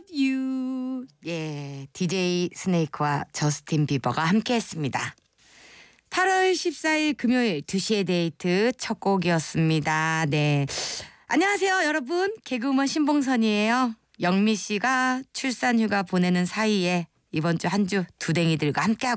love you. 예, DJ 스네이크와 저스틴 비버가 함께했습니다. 8월 14일 금요일 2시의 데이트 첫 곡이었습니다. 네, 안녕하세요 여러분. 개그우먼 신봉선이에요. 영미 씨가 출산휴가 보내는 사이에 이번 주 한 주 두댕이들과 함께하고